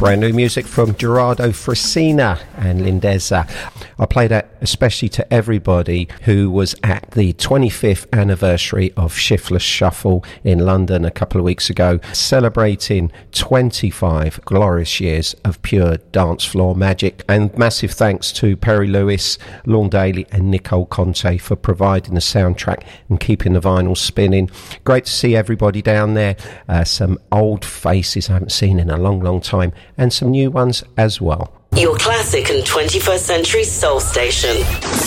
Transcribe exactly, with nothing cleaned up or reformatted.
Brand new music from Gerardo Frissina and Lindezza. I play that especially to everybody who was at the twenty-fifth anniversary of Shiftless Shuffle in London a couple of weeks ago, celebrating twenty-five glorious years of pure dance floor magic. And massive thanks to Perry Lewis, Lorne Daly and Nicole Conte for providing the soundtrack and keeping the vinyl spinning. Great to see everybody down there. Uh, some old faces I haven't seen in a long, long time, and some new ones as well. Your classic and twenty-first century soul station.